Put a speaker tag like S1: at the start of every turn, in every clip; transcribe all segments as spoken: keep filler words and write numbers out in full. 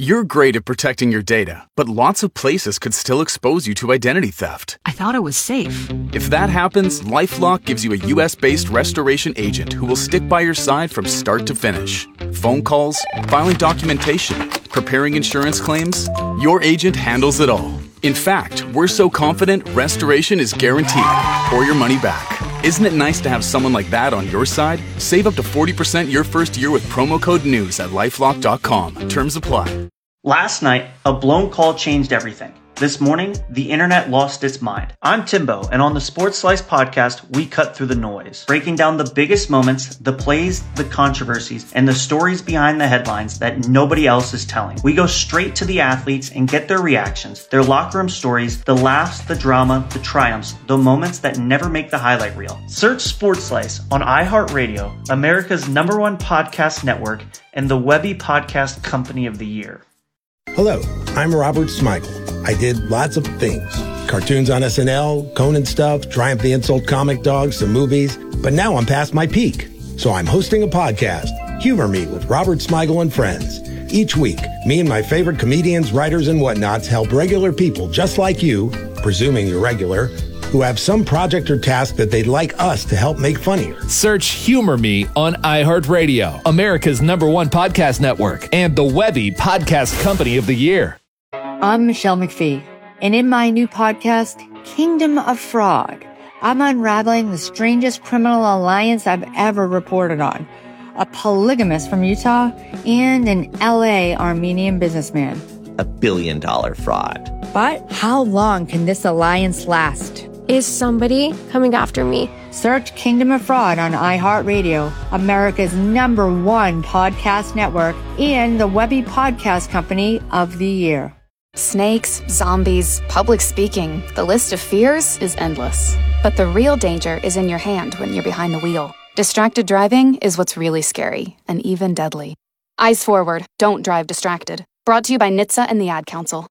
S1: You're great at protecting your data, but lots of places could still expose you to identity theft.
S2: I thought it was safe.
S1: If that happens, LifeLock gives you a U S-based restoration agent who will stick by your side from start to finish. Phone calls, filing documentation, preparing insurance claims, your agent handles it all. In fact, we're so confident restoration is guaranteed or your money back. Isn't it nice to have someone like that on your side? Save up to forty percent your first year with promo code NEWS at lifelock dot com. Terms apply.
S3: Last night, a blown call changed everything. This morning, the internet lost its mind. I'm Timbo, and on the Sports Slice podcast, we cut through the noise, breaking down the biggest moments, the plays, the controversies, and the stories behind the headlines that nobody else is telling. We go straight to the athletes and get their reactions, their locker room stories, the laughs, the drama, the triumphs, the moments that never make the highlight reel. Search Sports Slice on iHeartRadio, America's number one podcast network, and the Webby Podcast Company of the Year.
S4: Hello, I'm Robert Smigel. I did lots of things. Cartoons on S N L, Conan stuff, Triumph the Insult comic dogs, some movies. But now I'm past my peak. So I'm hosting a podcast, Humor Me with Robert Smigel and Friends. Each week, me and my favorite comedians, writers, and whatnots help regular people just like you, presuming you're regular, who have some project or task that they'd like us to help make funnier.
S5: Search Humor Me on iHeartRadio, America's number one podcast network, and the Webby Podcast Company of the Year.
S6: I'm Michelle McPhee, and in my new podcast, Kingdom of Fraud, I'm unraveling the strangest criminal alliance I've ever reported on. A polygamist from Utah and an L A Armenian businessman.
S7: A billion dollar fraud.
S6: But how long can this alliance last?
S8: Is somebody coming after me?
S6: Search Kingdom of Fraud on iHeartRadio, America's number one podcast network, and the Webby Podcast Company of the Year.
S9: Snakes, zombies, public speaking. The list of fears is endless. But the real danger is in your hand when you're behind the wheel. Distracted driving is what's really scary and even deadly. Eyes forward. Don't drive distracted. Brought to you by N H T S A and the Ad Council.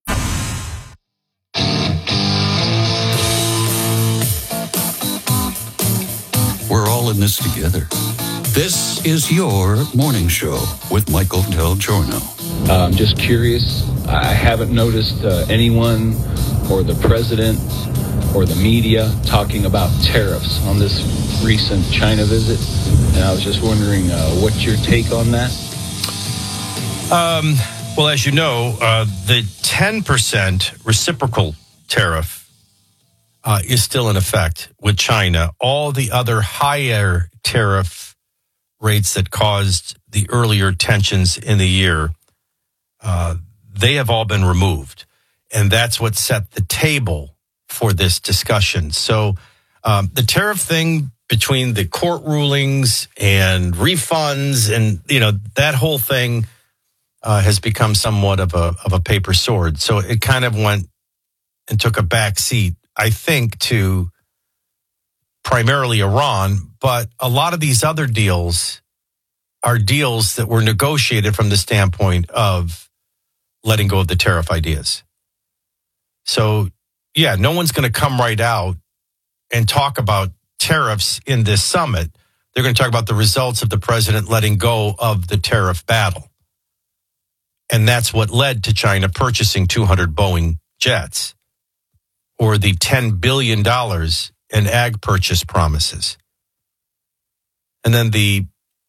S10: We're all in this together. This is your morning show with Michael Del Giorno.
S11: Uh, I'm just curious. I haven't noticed uh, anyone or the president or the media talking about tariffs on this recent China visit. And I was just wondering, uh, what's your take on that?
S12: Um, well, as you know, uh, the ten percent reciprocal tariff Uh, is still in effect with China. All the other higher tariff rates that caused the earlier tensions in the year, uh, they have all been removed. And that's what set the table for this discussion. So um, the tariff thing between the court rulings and refunds and, you know, that whole thing uh, has become somewhat of a, of a paper sword. So it kind of went and took a back seat, I think, to primarily Iran, but a lot of these other deals are deals that were negotiated from the standpoint of letting go of the tariff ideas. So, yeah, no one's going to come right out and talk about tariffs in this summit. They're going to talk about the results of the president letting go of the tariff battle. And that's what led to China purchasing two hundred Boeing jets, or the ten billion dollars in ag purchase promises. And then the,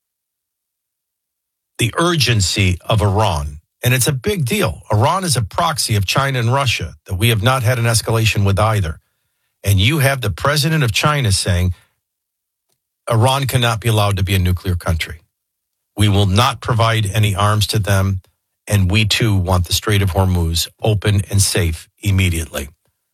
S12: the urgency of Iran. And it's a big deal. Iran is a proxy of China and Russia that we have not had an escalation with either. And you have the president of China saying Iran cannot be allowed to be a nuclear country. We will not provide any arms to them. And we too want the Strait of Hormuz open and safe immediately.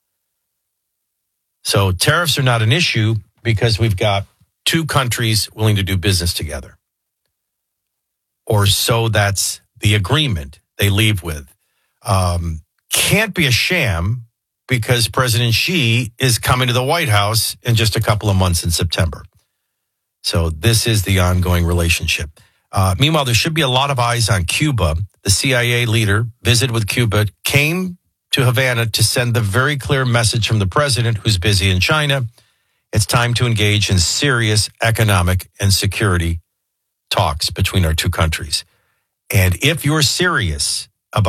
S12: So tariffs are not an issue because we've got two countries willing to do business together. Or so that's the agreement they leave with. Um, can't be a sham because President Xi is coming to the White House in just a couple of months in September. So this is the ongoing relationship. Uh, meanwhile, there should be a lot of eyes on Cuba. The C I A leader visited with Cuba, came to Havana to send the very clear message from the president, who's busy in China. It's time to engage in serious economic and security talks between our two countries. And if you're serious